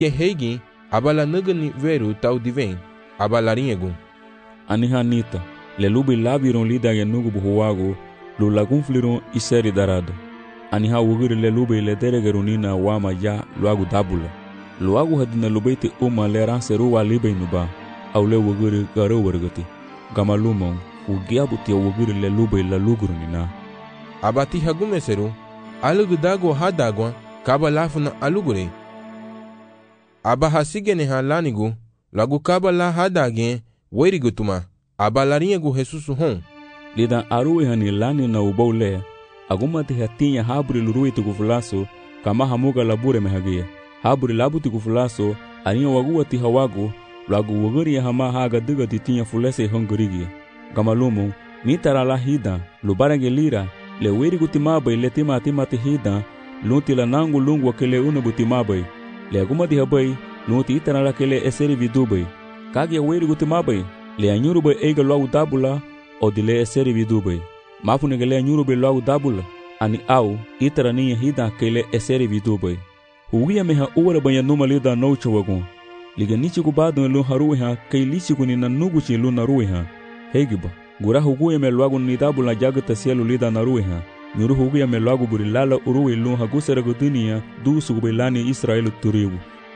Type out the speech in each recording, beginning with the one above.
Heigi abala nagani veru tal divem abalarinhagu. Anihanita lelubi labiron lida genugu buhuago lu lagun fliron iseri darado. Aniha wugiri lelubi lederegerunina wama ya luagu dabula. Luagu hadina lubeiti leran seru wa libe nuba aule wugiri garo wargati. Gamalumon ugiabutia wugiri lelubi la lugurunina. Abati hagumeseru alugudago hadagwa kaba lafuna alugure. Aba hasigene halanigu lagu kaba la hadage weirigutuma abalarinhagu Jesusu hon. Lidan arui hani lani na ubaule agumati hatinha habri lurui tukufulaso kama hamuga labure mehagia. Habri labu tukufulaso aninha waguati hawago lagu waguri hama haga diga titinha fulese hongurigia. Gamalumu nitara la hida lubarage lira le weirigutimabai le timati hida lunti la nangu lungu wakele unabutimabai. Le agumati habai lunti itana la kele eseri vidubai. Kagia weirigutimabai le anyurubai eiga luagu dabula o dile eseri vidubai. Mafunege le anyurubai luagu dabula ani au itara niya hida kele eseri vidubai. Hugia meha uwara banya numa lida noucha wagun. Liga nichi kubado lu haruiha kei lichi kunina nuguchi lu naruiha. Hegiba gura huguya me luagu nidabula jagata sielu lida naruiha. Nyuru huguya me luagu burilala urui lu hagusera gudunia du sugubailani Israelu turibu.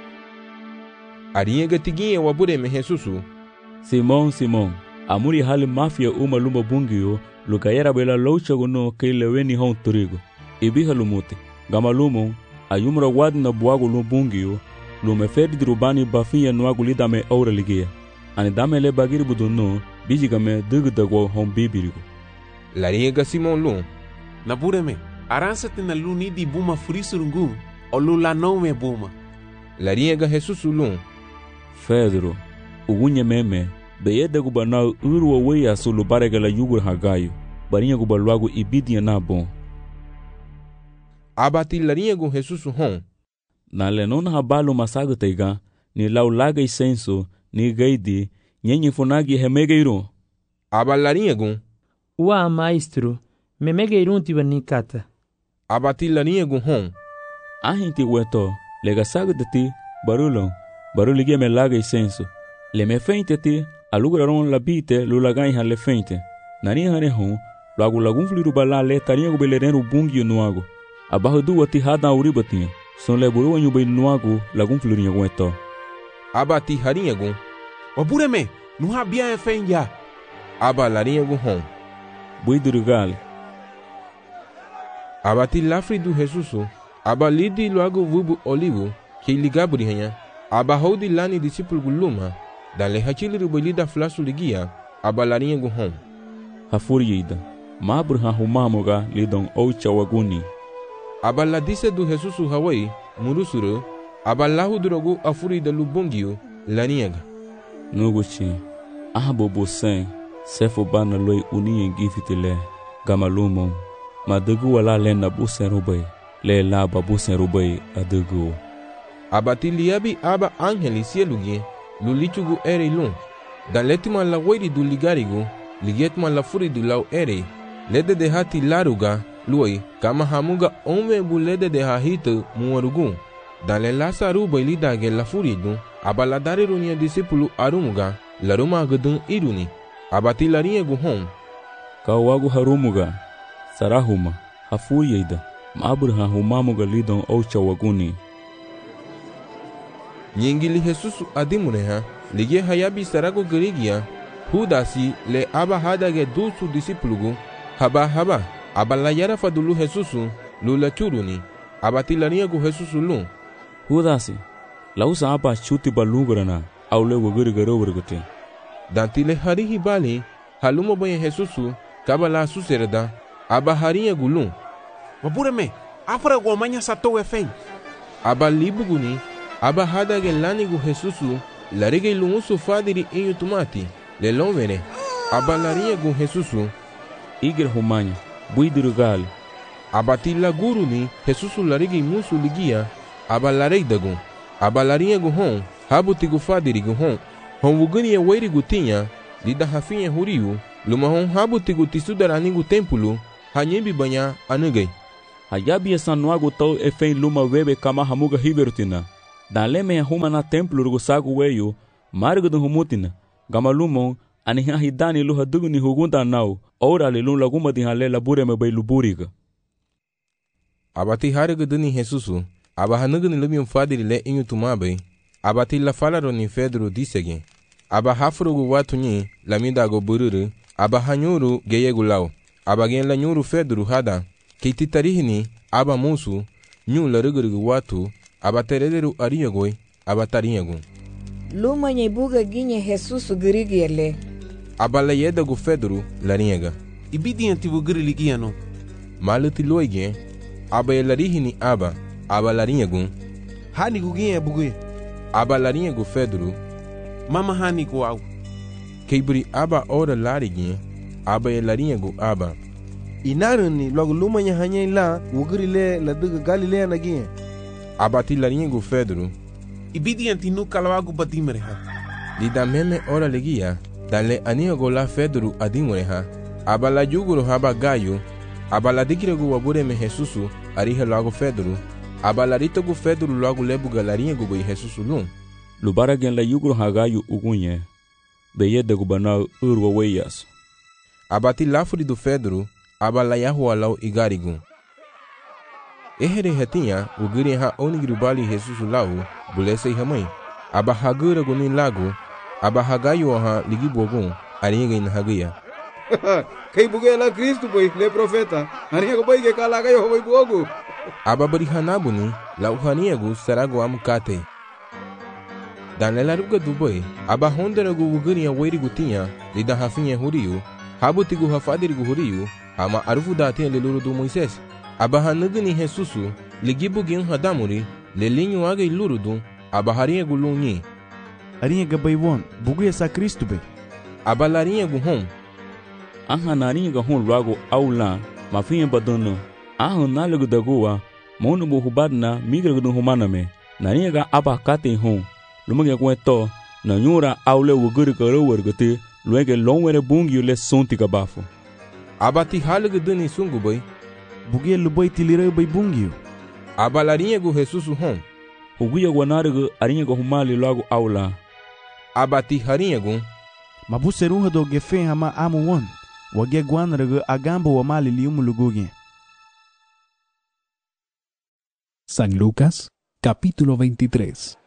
Arinhaga tiguinha wabure me Jesusu. Simon, amuri hali mafia uma lumba bungio lukayera bela loucha guno kei leweni hon turigo. Ibiha lumute. Gamalumo ayumra wadna buagu lu bungio lume ferdi drubani bafiya nuagu lidame aura ligia. Ani dame le bagiri buduno bijigame digdagwa hon bibirigo. Larinhaga Simon lu. Nabureme, aransate na luni di buma frisurungu o lula não me buma. Larinhaga Jesusu lu. Pedro, ugunye meme, beyeda gubana urwa weya sulu barega la yugur hagayo, barinha gubaluagu ibidia na bon. Abati larinhagu Jesusu hon. Na lenona habalu masaga teiga, ni laulaga isenso, ni gaidi, nyenye funagi hemegeiro. Aba larinhagu. Ua maestro, memegeirun tibanikata. Abati larinhagu hon. Ahinti weto, lega saga dati, barulon. Baruligia me laga isenso. Le me feinte ti, aluguraron la bite, lulaganha le feinte. Nani hane hon, lagu lagun flirubala le tarinhagu belerenru bungio nuago. Abajo duwa ti hada uribatinha. Son le buru anyu nuago lagun flirinhagu eto. Abati harinhagu. Wabureme, não habia e fenja. Aba larinhagu hon. Buidurigale. Abati lafri do Jesusu. Aba lidi luago vubu olivo, que ligaburihanha. Aba hodi lani discípulo guluma, dale hachili rubalida flasu ligia, aba larinhagu hon. Hafuriida, mabrha humamoga lidon oucha waguni. Aba la dise do Jesusu Hawaii, murusuru, aba lahu drogu afurida lubongio, larinhaga. Nuguchi, ahabo bosen, sefo bana loi unie gifitile, gamalumon, madugu wala lena busen rubai, le laba busen rubai adugu. Abati liabi aba angeli sielugie, lulichugu ere lun. Dan letima la weiri du ligarigu, ligetma la furi du lau ere. Lede de hati laruga, luoi, kama hamuga ome bu lede de hahita muarugu. Dan le lasa ruba ilidage la furi du, aba la dari runia disipulu arumuga, laruma agudun iruni. Abati larinhagu hon. Kawagu harumuga, sarahuma, hafuriida, mabrha humamoga lidon oucha waguni. Nyingili Jesusu adimuneha, ligie hayabi sarago gerigia, hudasi le aba hadage dusu disipulugu, haba, aba la yara fadulu Jesusu, lula churuni, abati larinhagu Jesusu lu. Hudasi, lausa aba chuti balugrana, aule wagiri garo wargate. Dantile harihi bali, halumo banya Jesusu, kabala suserda, aba harinhagu lu. Wabureme, afra gomanya sato e fen. Aba libuguni, aba hadage lanigu Jesusu, larige lumusu fadiri inyu tumati, le lonvene, aba larinhagu Jesusu. Igre humanya, buidurugali. Abati la guruni, Jesusu larige musu ligia, aba lareidagu, aba larinhagu hon, habutigu fadirigu hon, hon wuguni weirigu tinha, lida hafinha huriu, luma hon habutigu tisudaranigu tempulu, hanyembi banya anugai. Hayabi sanuago tau efen luma webe kama hamuga hibertina. danleme huma na templo rugu sagu weyo margudu humutina gamalumon ani hidani lu hadugu ni hugunta nau ora le lun laguma di hale la bure me bailu buriga abati harigudu ni Jesusu aba hanugu ni lumium fadiri le inyu tumabe abati la falaro ni Pedro disege aba hafrugu watu ni lamida go bururu aba hanyuru geyegu lao aba gen la nyuru Pedro hada kititarihini aba musu nyu la rugurugu watu aba terederu ariyagoi aba tariyagu luma nye buga ginye Jesusu girigiyele aba la yedagu Pedro lariyaga ibidi antibu giriligiano maluti loige aba yelarihini aba lariyagu hani guginye bugue aba lariyagu Pedro mama hani guau keiburi aba ora larigi aba yelariyagu aba inaruni logo luma nya hanye la wugirile la duga Galilea na ginye abati lariyagu Pedro ibidi antinu kalawagu badimreha lida meme ora legia danle aniyago la Pedro adimreha aba la juguro haba gayo aba la dikiregu wabure me Jesusu ariha lago Pedro aba la ritogu Pedro logo lebuga lariyagu bei Jesusu lum lubara gen la yugro hagayu ugunye beye de gubana urwa weyas abati lafuri do Pedro aba la yahua lau igarigu ehere hatinha ugiri ha onigiri bali Jesusu lau bulese hamai aba hagura guni lago aba hagayu ha ligibogun aringa in hagia kai bugue la Cristo boy le profeta aringa boy ke kala gayo boy bogu aba bari hanabuni lau haniagu sarago amkate dan la ruga dubai aba honderagu ugiri wairi gutinha lida hafinha huriu habutigu hafadirigu huriu ama arufu datin leluru do Moisés aba hanugni Jesusu ligibu gin hadamuri lelinho aga ilurudu aba harinha gulunyi arinha gabaywon buguya sa Cristo be aba larinha guhom aha narinha gahon lago aula mafinha badono aha nalagu dagoa monu bu hubadna migragu do humaname narinha ga aba kate hon lumage kweto na nyura aule wuguri karo wergate luege longwere bungi le sonti kabafo abati halugu duni sungu boy buguya luboy tilire bay bungi aba larinha gu Jesusu hom huguya wanargu arinha go humali lago aula abati harinha gu mabuseruha do gefe hama amu won wage gwanrgu agambo wa mali liumu lugugi. San Lucas, capítulo 23.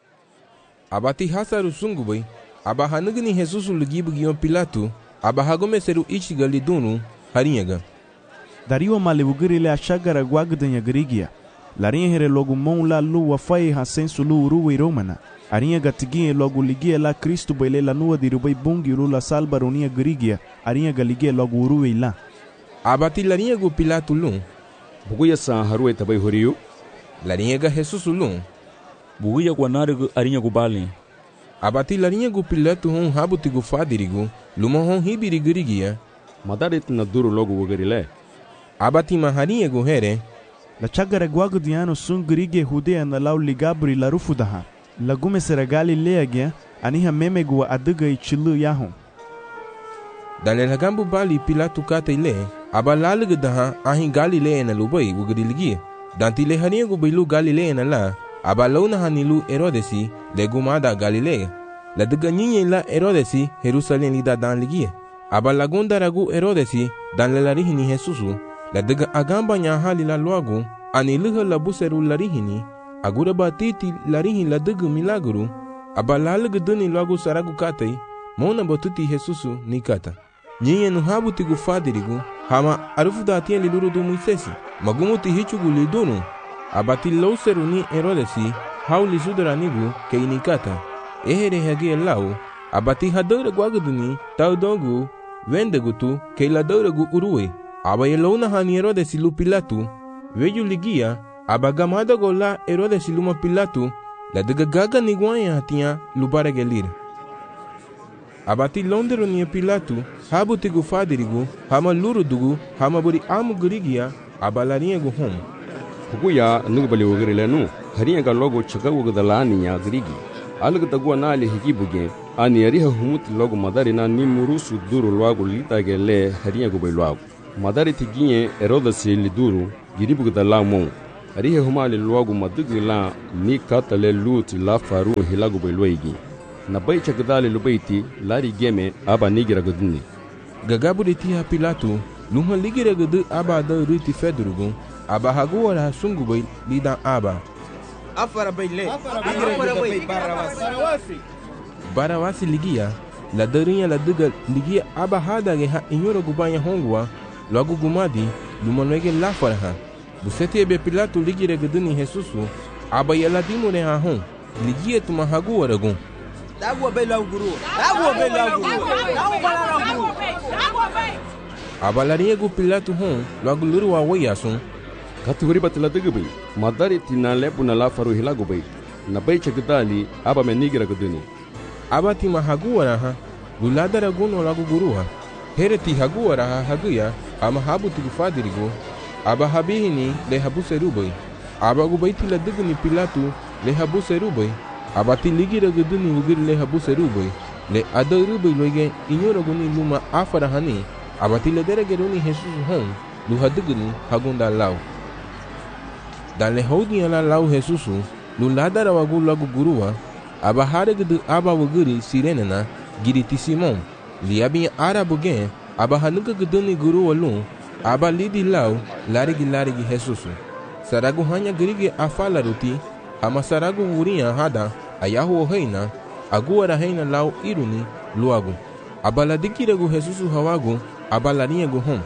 abati hasaru sungu boy aba hanugni Jesusu ligibu gion Pilato aba hagome seru ichiga lidunu harinha Dario mali wugiri le ashagara gwagdanya grigia larinha here logo mon la lu wa fai ha sensu lu ruwe romana arinha gatigie logo ligia la Cristo bele la nua di rubai bungi lu la salba ronia grigia arinha galigie logo ruwe la abati larinha gu Pilato lum buguya sa haruwe tabai horiu larinha ga Jesusu lum buguya wanargu arinha go bali abati larinha gu Pilato hon habutigu fadirigu luma hon hibiri grigia madarit na duru logo wugirile abati maharinha gu here la chagara gwagdiano sun grigie hudea na lau ligabri la rufudaha lagume sera Galilea gya aniha memegu wa aduga ichilu yahon dan lagambu bali Pilato kate ile aba lalugu daha ahin Galilea na lubai wugiriligia dan tile harinha gu bilu Galilea na la aba launa hanilu Herodesi legumada Galilea la duga nyinye la Herodesi Jerusalem lida dan ligia aba lagunda ragu Herodesi dan larihini Jesusu la duga agamba nya hali la luagu aniluha la buseru larihini agura batiti larihin la duga milaguru aba lalugu duni luagu saragu katei mona botuti Jesusu nikata nyinye nuhabu tigu fadirigu hama arufu datien liluru do Moisesi magumuti hichugu lidunu abati lauseru ni Herodesi hauli sudaranigu keinikata ehere hage lau abati hadore gwaguduni taudogu vendegutu keila doragu uruwe aba yelona hani Herodesi lu Pilato veju ligia aba gamada gola Herodesi luma Pilato la daga gaga niguanya hatia lubara gelir abati londero ni Pilato habu tigu fadirigu hama luru dugu hama buri amu gurigia aba larinha gu hom buguya nugbali wugirile nu harinha ga logo chaga wugdalani nya grigi alga tagwa na le higibuge ani ariha humuti logo madari na nimurusu duru lwago litage le harinha go bailwago madari tiginye Herodesi liduru giribugdala mon arihe humali logo madugu la ni katale luti la faru hilagu beloigi na bai chakdale lubaiti lari geme aba nigira gudni gagabu de ti ha Pilatu lunha ligira gudu aba da ruti fedrugu aba hagu wala sungu bai lidan aba afara baile barawasi ligia la darinya la duga ligia aba hada ge ha inyoro gubanya hongwa logo gumadi lumanwege la faraha busete be Pilatu ligira gudu ni Jesusu aba yala dimure ha hon ligia tuma hagu waragu dagwa bela guru aba lariego Pilatu hon logo luru wa wayasun katuguri batla dugubai madari tinale puna la faru hilagu bai na bai chakdali aba me nigira guduni aba ti mahagu waraha luladara guno lagu guruha hereti hagu waraha haguya ama habu tigufadirigo aba habihini le habu serubai aba gubaiti la duguni Pilatu le habu serubai aba ti ligira guduni wugir le habu serubai le adarubai loige inyoro guni luma afara hani aba ti le deregeruni Jesus hon luhaduguni hagunda lau dan le hodi la lau Jesusu luladara wagu lagu guruwa aba haregudu aba wugiri sirenena giriti Simon liabi arabu gen aba hanuga guduni guruwa lu aba lidi lau larigi Jesusu saragu hanya girigi afala ruti ama saragu wuria hada ayahu heina aguara heina lau iruni luagu aba ladikiregu Jesusu hawagu aba lariegu hom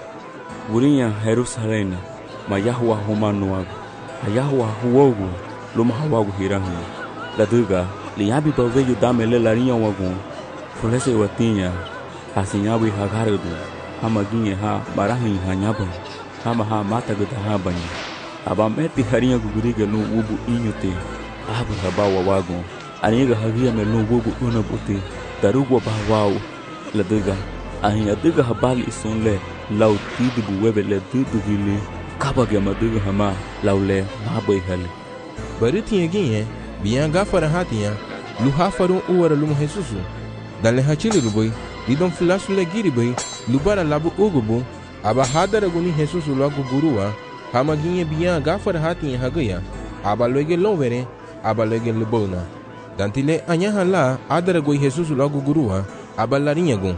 wuria Jerusalena mayahu humanu wagu ayahu huogu luma hawagu hirahu laduga liabi baveyu damele larinha wagu fulese watinya hasinyawi hagarudu hamaginye ha marahi hanyaba hama ha mata gata habanya abameti harinha guguriga no ubu inyote abu habawa wagu aniga hagia me no ubu unabuti darugwa bawau laduga ahinya duga habali isunle lau tidu webele dudu gile kabage maduga hama laule maboy hali bariti yeginye biyan gafara hatiya lu hafaru uwara lu Jesusu dale hachili lubai lidon flasu le giribai lubara labu ugubu aba hadara guni Jesusu lagu guruwa hama ginye biyan gafara hatiya hagaya aba loige lovere aba loige lubona dantile anyaha la adara goi Jesusu lagu guruwa aba larinya gun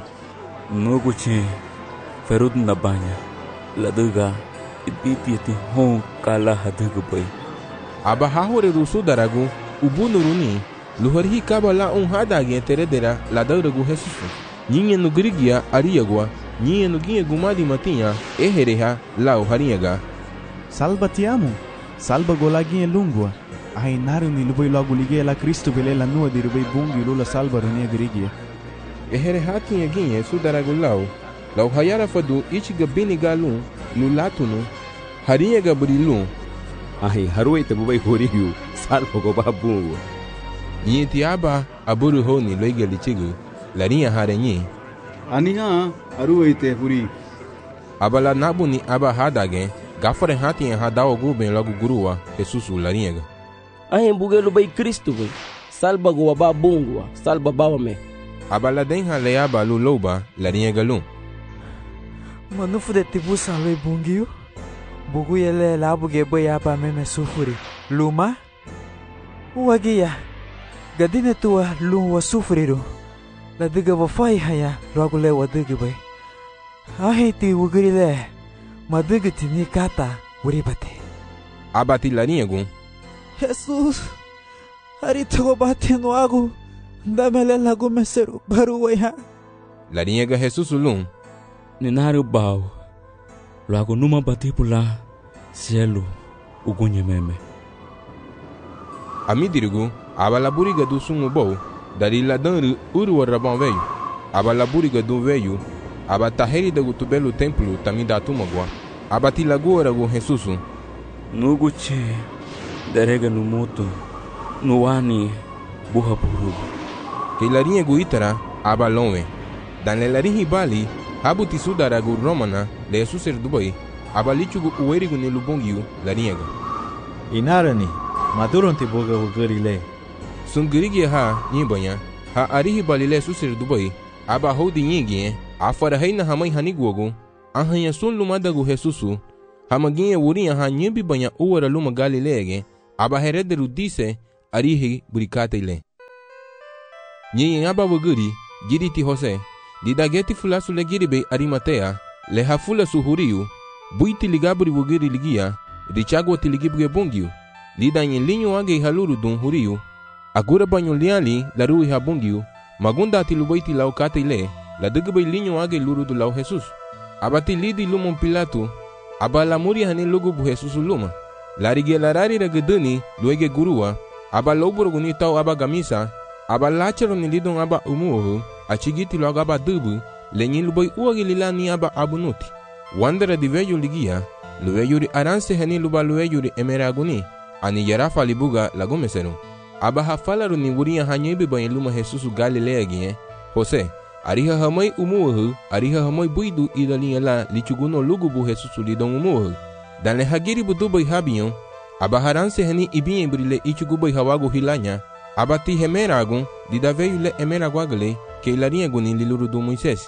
nuguche ferud nabanya laduga ibiti ti hon kala hadugubai aba hahore rusu daragu ubunuruni luharhi kabala hadage teredera la dauragu Jesusu nyinye nugrigia ariagwa nyinye nugie gumadi matinha ehereha lau hariaga salva ti amo salva golaginye lungua ai naruni lubai logo ligue la Cristo belela nua di rubai bungi lula salva runia grigia ehereha tinha ginye sudaragu lau hayara fadu ichiga binigalu lulatunu hariaga burilu ai haruai tabubai horiyu salva go babu Yiti aba aburu honi loiga lichigu larinha harenyi aniha aruite huri abala nabuni aba hadage gafare hati hadawo guben lagu guruwa Jesusu larinha ahen bugelu bai Kristo bai salba go ba bungwa salba bawame abala denha leaba lu loba larinha galu manufu de tibu salwe bungiu bugu yele labu ge bai aba meme sufuri luma uwagia gadine tua lu wa sufriru la diga wa fai haya lagu le wa diga bai ahiti wugiri le madiga tini kata uribate abati larinha gun Jesus hari to bate no agu damele lagu meseru baru waya larinha ga Jesusu lum ninaru bau lagu numa batipula cielo ugunye meme amidirigu abala buriga do sungu bou dari ladan uru warabon veio abala buriga do veio abataheri da gutubelo templo tamida tumagwa abati lagora go Jesusu nuguche derega no moto no ani buha puru que larinha guitara abalonwe dan larinha bali habuti sudara go romana le Jesus dubai abalichugo uerigo ne lubongiu larinha inarani maduronti boga ugarile sungirigi ha nyibanya ha arihi balile susir dubai aba hodi nyigi afara heina hamai haniguogo ahanya sun lumadagu Jesusu Hamaginha wurinha hanyimbi banha uwara luma Galileege, aba herederu dise arihi burikata ile. Nyi aba waguri, giriti Jose, didageti fulasu le giribe Arimatea, le hafula suhuriu, buiti ligaburi waguri ligia, richagwa tiligibuge bungiu, lidanyi linyo age haluru dun huriu, agura banyo liali la rui habungiu, magunda tilubaiti lau kata ile, la dugubay linyo age luru du lau Jesus. Abati lidi lumon Pilato, aba lamuri hani lugubu Jesus luma. Larige larari ragedani luege gurua, aba loburuguni tau aba gamisa, aba lachero ni lidon aba umuohu, achigiti lo aba dubu, lenyi lubay uagi lilani aba abunuti. Wandera di veyo ligia, lueyuri aranse hani luba lueyuri emeraguni, ani yarafa libuga lagumesenu. Aba hafalaru ni wuria hanyebi banyi luma Jesus Galilea gie, Jose, ariha hamay umuohu, ariha hamay buidu idalinya la lichuguno lugubu Jesus lidon umuohu. Dan le hagiri budubay habiyon, aba haranse hani ibinye brile ichugubay hawagu hilanya, aba ti hemeragun, didaveyu le emeragwagale, que ilaria gunin liluru do Moisés.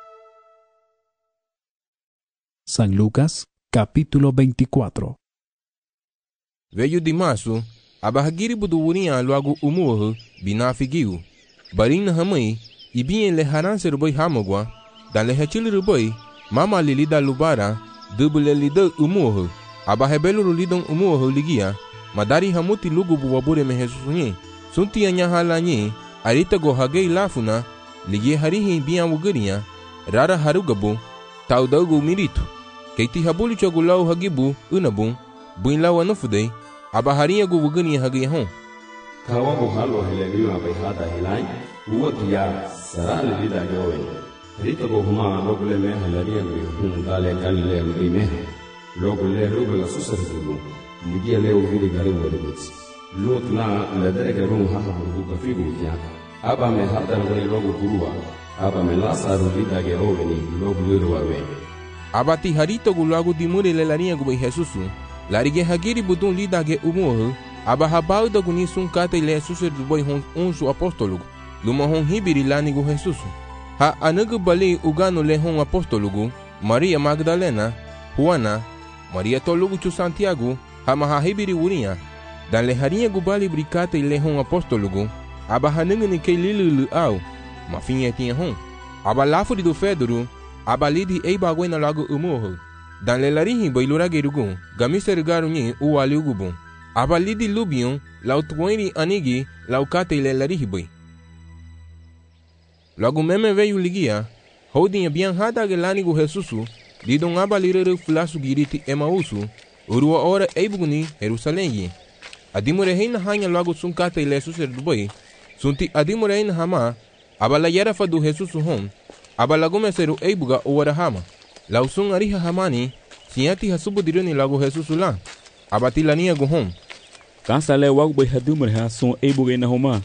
San Lucas, capítulo 24. Veyu dimasu, aba hagiri budu wuria luagu umuohu, binafigiu. Barin hamay, ibinye le haranse rubay hamagwa, dan le hachili rubay, mama lilida lubara, dubule lido umuohu, aba hebeluru lidon umuohu ligia, madari hamuti lugubu wabure me Jesusunye, sunti anya halanye, arita go hagei lafuna, ligie harihi biya wuguriya, rara harugabu, taudagu miritu, keiti habuli chogulau hagibu, unabu, buin lawa nufudei, aba hariya gu wuguriya hagei hon. Kawabu halo heleliyo abai hada hilai, uwatu ya sarali lida yowen. Rita go huma logule me heleliya gu dale Galilea gu logule rugu la susarizugu, ligia leo vili garu wadubutsi. Lutna ledege rungu haha buruga figu kia, aba me hadar wani logu gurua, aba me lasaru lida ge oveni logu liru wawe. Aba ti harito gu lagu dimure le laria gu bai Jesusu, larige hagiri budun lida ge umuohu, aba habau da guni sun kate le Jesusu dubai hon unsu apostolugu, luma hon hibiri lani gu Jesusu. Ha anagu bali ugano le hon apostolugu, Maria Magdalena, Juana, Maria tolugu chu Santiago, ha maha hibiri wuria, dan le harinha gu bali brikate le hon apostolugu, aba hanungani ke lilulu au, mafinha tinha hon. Aba lafuri do Fedoro, aba lidi eiba gwena lagu umuohu, dan le larihi bailura gerugu, gamisa rigaru nye uwali ugubun. Aba lidi lubion, lau tuwairi anigi, lau kate le larihi bai. Lagu meme veyu ligia, houdinha bian hada gelani gu Jesusu, lidon aba lirere fulasu giriti Emausu, urua ora eibuguni Jerusalém. Adimure heina hanya lagu sunkate le Jesusu dubai, sunti adimure heina hama, aba la yarafa do Jesusu hon, aba lagu meseru eibuga uwara hama. Lau sun ariha hamani, sinyati hasubu diruni lagu Jesusu la, aba tilania gu hon. Kansa le wagu bai hadumure ha sun eibuga ina homa.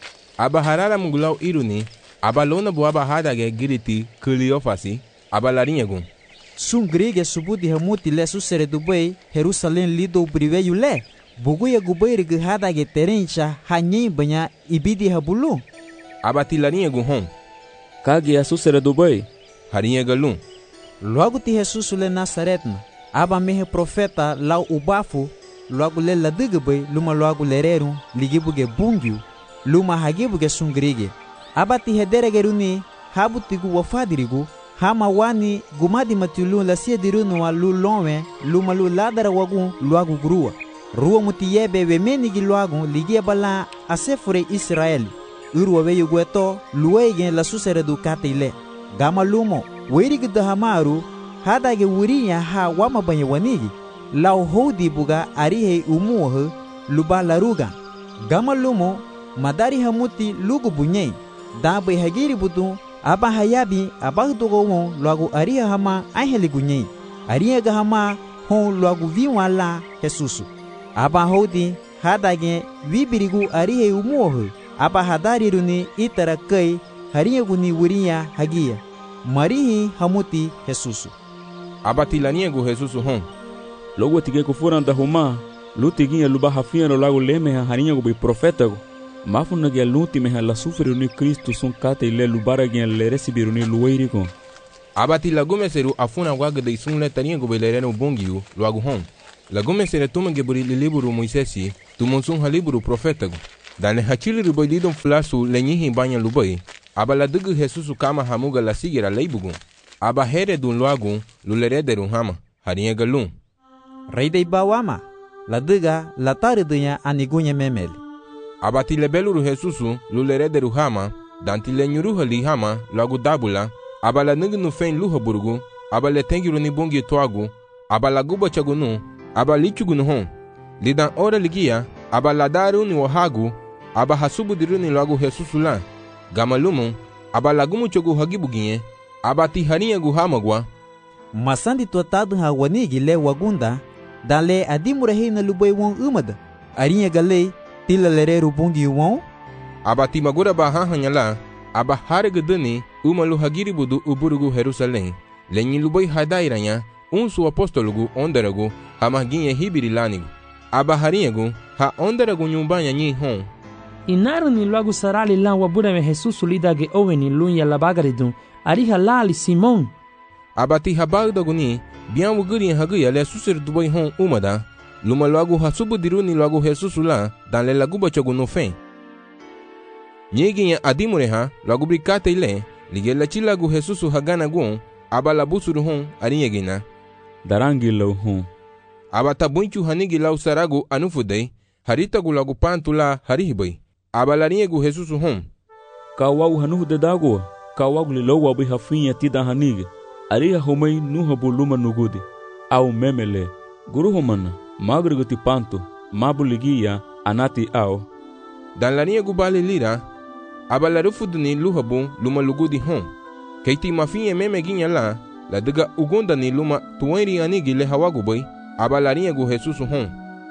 Aba harara mugulau iruni, aba lona bu aba hadage giriti Cleofasi, aba larinha gun. Sun grige subudi hamuti le susere dubai Jerusalem lido briveyu le. Buguya gubairi gu hadage terencha hanyi banya ibidi habulu. Aba tilarinha gun hon. Kage ya susere dubai. Harinha galun. Logo ti Jesus le Nazaretna. Aba mehe profeta lau ubafu. Logo le ladugabai luma logo lereru ligibuge bungiu. Luma hagibuge sun grige. Aba ti hederegeruni habutigu wafadirigu. Hama wani gumadi matulu la siediruno wa lu lonwe luma lu ladara wagu luagu grua. Rua mutiyebe we menigi luagu ligia bala asefure Israeli. Urwa we yugueto luege la susere du kateile. Gama lumo werigi da hamaru hadage wurinya ha wama banye wanigi. Lau hodi buga arihe umuohu luba laruga. Gama lumo madari hamuti lugu bunyei. Dabai hagiri budu aba hayabi aba dogo logo ariha hama aheli gunyei. Ariha ga hama hon logo viwala Jesusu. Aba hodi hadage vibirigu arihe umuohu. Aba hadariruni itara kai hariya guni wuriya hagia. Marihi hamuti Jesusu. Aba tilania gu Jesusu hon. Logo tige kufuran da homa. Lutiginha luba hafia no lago leme hariya gu bi profeta gu. Mafuna ge luti meha la sufriru ni Cristo sun kate ile lubara ge le recibiru ni lueiri gon. Abati lagume seru afuna waga de isunle tania gobelereno bongiu luagu hon. Lagume sere tumenge buri liburu Moisesi tumonsun haliburu profetagu. Dane hachili rubai lidon flasu lenyihi banya lubai. Aba la dugu Jesusu kama hamuga la sigira leibugu. Aba here dun luagu lulerederu hama haringa galun. Rei dei bawama la duga la taridunya anigunya memeli. Abati lebeluru Jesusu lulerederu hama danti lenyuruha li hama luagu dabula. Aba la nugnu fein luha burugu. Aba le tengiru ni bongi toagu. Aba la guba chagunu. Aba lichugunu hon. Lidan ora ligia. Aba la daru ni wahagu. Aba hasubu diru ni luagu Jesusu la. Gamalumu. Aba lagumu chogu hagibuginye. Aba tiharinha guhamagwa. Masandi tuatadu hawanigi le wagunda. Dale adimurahi na lubay wong umada. Arinha galei tila lereru bungi wong. Aba timagura bahahanyala. Aba haregedani umalu hagiribudu uburugu Jerusalém. Lenyi lubay hadairanya. Unsu apostolugu onderagu hamaginye hibirilanigu. Aba harinhagu ha onderagu nyumbanya nyi hon. Inaru ni luagu sarali lan wabureme Jesusu lidage oweni lunya labagaridun. Ariha lali Simon. Abati habagdaguni bian wuguri haguya le susir dubai hon umada. Luma luagu hasubu diruni luagu Jesusu la dan le laguba chogu no fen. Nyeginya adimureha luagu brikate ile lige la chilagu Jesusu hagana gun aba la busuru hon arinyegina. Darangi lau hon. Aba tabunchu hanigi lau saragu anufudei haritagu lagu pantula harihibai. Aba larinyegu Jesusu hon. Kawau hanuhude dago. Kawagu li lowa bi hafinha tida hanige. Ariha homai nuha buluma nugudi. Au memele. Guru homana. Magruguti panto. Mabuligia anati au. Dan larinha gubali lira. Aba larufuduni luhabu luma lugudi hon. Keiti mafinha memeginha la. La diga ugonda ni luma tuenri anigi le hawagubai. Aba larinha gu Jesusu hon.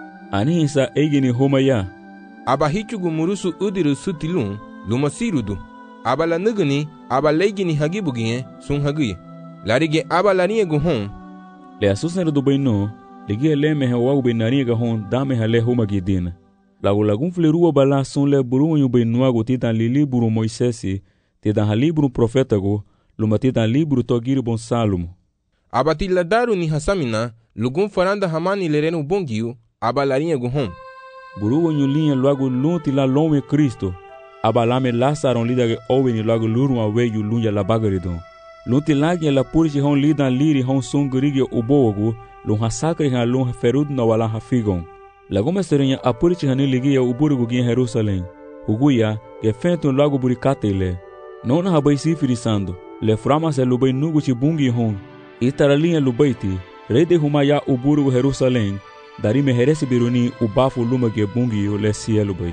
Anihisa egini homaya. Aba hichugu murusu udiru sutilun luma sirudu. Aba la nuguni, aba leigini hagibuginye sun haguye. Larige aba larinha gu hon. Le asusnero do baino, ligia leme hawagu benarinha ga hon dame hale homagidina. Lagu lagun flerua bala sun le burunho bainuago titan libro Moisesi, titan halibro profetago, luma titan libro togiri bon Salomo. Aba tiladaru ni hasamina, lugun faranda hamani lereno bongiu, aba larinha gu hon. Burunho linha logo lunti la longe Cristo. Abalame Lázaro lidage oweni logo luruma weyu lunya la bagaridon. Lunti lagnya la purichi hon lidan liri hon songurige ubogu, lun hasakri han lun ferud na wala hafigon. Lagume serenya apurichi han ligia uburugu gin Jerusalém. Huguya ge fentun logo burikatele. Nona habai sifirisando, le frama se lubai nugu chibungi hon. Itaralinha lubaiti, rede humaya uburugu Jerusalém. Darime heresi biruni ubafu lumage bungi le cielo bai.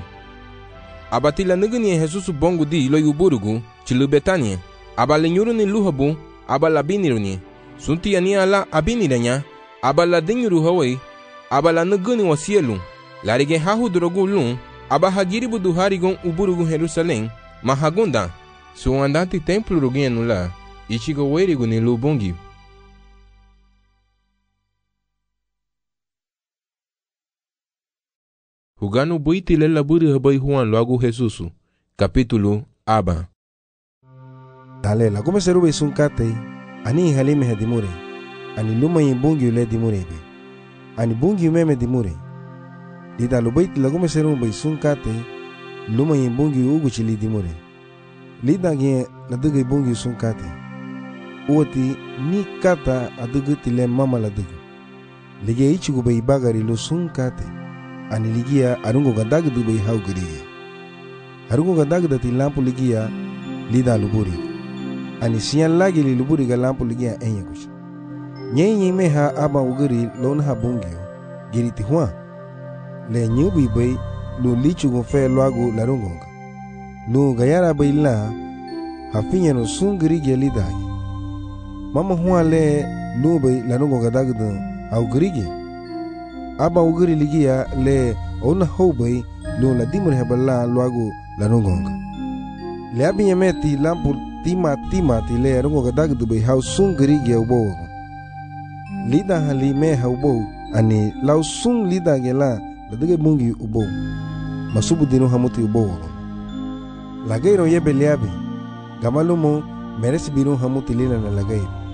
Abatila nuguni Jesusu bongu di lo yuburugu chilu Betania. Aba lenyuru ni luhabu aba la biniruni. Sunti ania la abiniranya aba la dinyuru hawai aba la nuguni wa cielo. Larige hahu drogu lun aba hagiribu du harigon uburugu Jerusalém mahagunda. Su andati templo rugienu la ichigo werigu ni lu bongi. Hugano buiti le laburi habai Juan loagu Jesusu. Capítulo Aba. Dale la come serube sun kate ani halime hedimure. Ani luma yimbungi le dimure be. Ani bungi meme dimure. Lida lo buiti la come serube sun kate luma yimbungi ugu chili dimure. Lida ge la dugu bungi sun kate. Uoti ni kata adugu tile mama la dugu. Lige ichigu be bagari lo sun kate. Ani ligia arungo gandaga du bai hau guriya. Arungo gandaga dati lampu ligia lida luburi. Ani siyan lagi li luburi ga lampu ligia enya kuch. Nyenye me ha aba uguri lon ha bungio. Giriti huwa. Le nyubi bai lu lichu go fe luagu larungo ga. Lu gayara bai la hafinya no sungiri gia lidagi. Mama huwa le lu bai larungo gandaga du hau guriya. Aba uguri ligia le ona hobai lo la dimur hebala luagu la nongonga. Le abinya meti lampu tima ti le rongo gadag du bai hau sung girigia ubo. Lida hali me haubo ani lau sung lida gela la dige bungi ubo. Masubu dinu hamuti ubo. Lagay ro yebe liabi. Gamalumo meresi binu hamuti lila na lagay.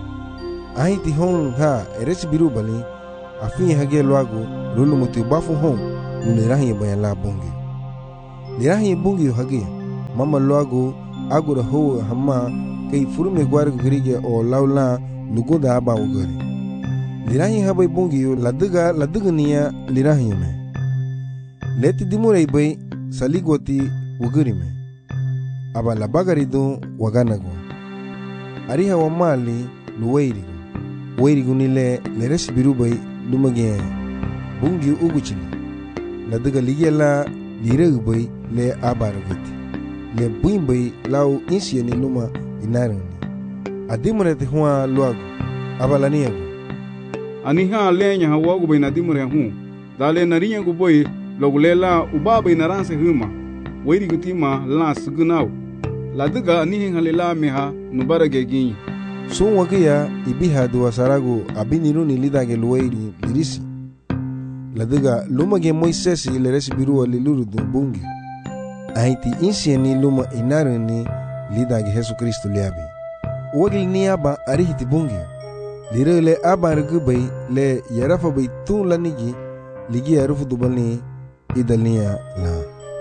ahiti hon ha eresi biru bali afi hage loago lulu mutu bafu hon nirahi bayan la bungi lirahi bungi hage mama loago agura ho hamma kai furume gwar grige o laula lugoda aba ugari lirahi habai bungi laduga niya lirahi me leti dimurei bai saligoti ugari me aba labagari do waganago ariha wa mali luweirigu nile leresi birubai lumage bungi uguchili laduga ligela lireubai le abaragati le buimbai lau insiani luma inarani adimurete huwa luagu abalaniagu aniha lenya hawagu bai nadimure hu dale nariyagu bai logulela ubaba inaranse huma weirigu tima la sugunau laduga anihin halela meha nubarage ginyi sun wakiya ibiha duwa saragu abiniruni lidage luweiri lirisi laduga lumage moisesi leresi biruwa liluru du bungi ahiti insiani luma inarani lidage Yesu Kristo liabi wagil ni aba arihiti bungi lirele aba rugubai le yarafa bai tun lanigi ligi yarufu dubani idalniya la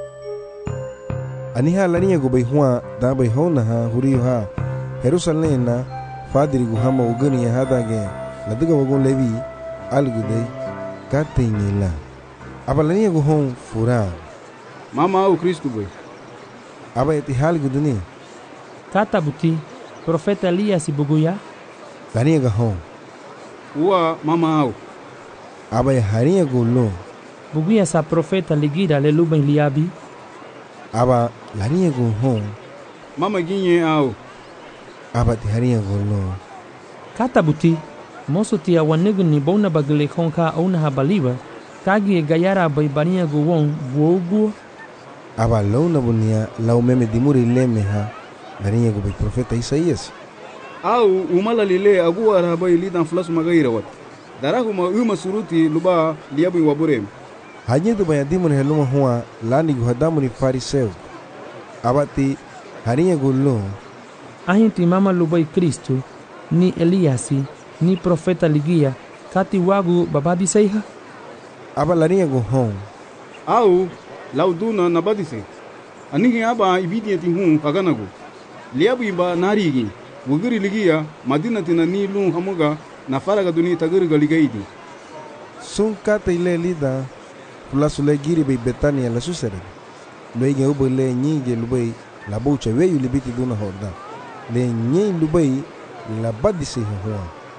aniha laniya gubai huwa da bai hona ha huriyo ha Jerusalem na fadiri guhama ugani ya hadage laduga wagon levi algudai katenyela abalaniya guhon fura mama au Kristo bai aba eti halguduni kata buti profeta Elias buguya laniya gahon uwa mama au aba hariya gulo buguya sa profeta ligira le luben liabi aba laniya guhon mama ginye au aba ti hariya gulo kata buti moso tia wanegu ni bona bagale konka ona habaliba kagi gayara bai bania guwon wogu aba launa bunia lau meme dimuri lemeha laniya gu bai profeta Isaías au umala lile aguwa rabai lidan flasu magaira wat darahuma uma suruti luba liabu waburem hajedu bai dimuri heluma huwa lani gu hadamu ni fariseu abati hariya gulo ahinti mama lubai Kristo ni Eliasi ni profeta ligia kati wagu babadi seiha aba laniya gu hon au lauduna nabadise anihi aba ibidiyati hun haganagu liabu imba narigi wugiri ligia madinatina ni lun hamuga na faraga duni tagirga ligaidi sun kata ile lida fulasule giri bai Betania la susere loige ubo le nyige lubai la bucha weyu libiti duna horda le nyei lubai la badise huwa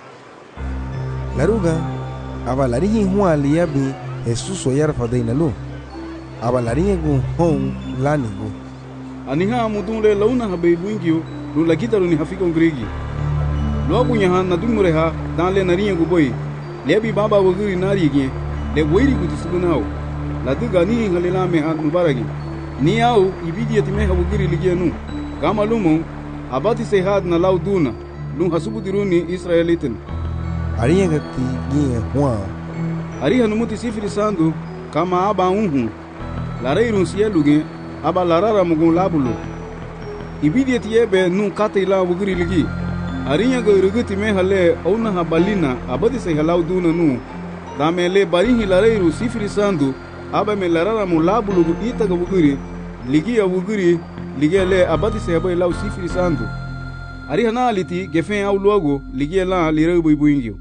laruga aba larihi huwa liabi Jesus yarfa daina lu aba larihi gu hon lanigu aniha mudunle launa habai buingio lu lagita lu ni hafika ungrigi loagu nyaha na dumureha dan le nariya gu boy lebi baba wugiri narigi le weiri gu tisugunao laduga ni ngalela me han mubaragi ni au ibidiyati me hawugiri ligienu gama lumu abati se had na lauduna lu hasubudiruni Israelitin ariya gati giye huwa ariha numuti sifiri sandu kama aba unhu lareirun sieluge aba larara mugun labulu ibidiyati yebe nu kataila wugiri ligi ariya ga ruguti me hale auna habalina abati se halauduna nu damele barihi lareiru sifiri sandu aba me larara mu labulu ita ga wugiri ligi ya wugiri ligele abati se bai lau sifiri sandu ariha na aliti gefen au logo ligela lireu buingio